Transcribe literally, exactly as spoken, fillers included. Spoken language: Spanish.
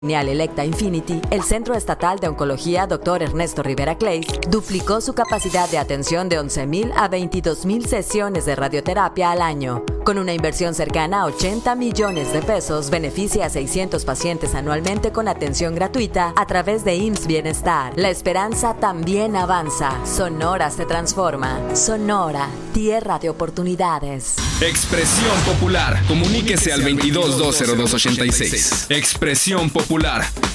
Lineal Electa Infinity, el Centro Estatal de Oncología doctor Ernesto Rivera Clays duplicó su capacidad de atención de once mil a veintidós mil sesiones de radioterapia al año. Con una inversión cercana a ochenta millones de pesos, beneficia a seiscientos pacientes anualmente con atención gratuita a través de I M S S Bienestar. La esperanza también avanza. Sonora se transforma. Sonora, tierra de oportunidades. Expresión Popular. Comuníquese al veintidós dos cero dos ochenta y seis. Expresión Popular.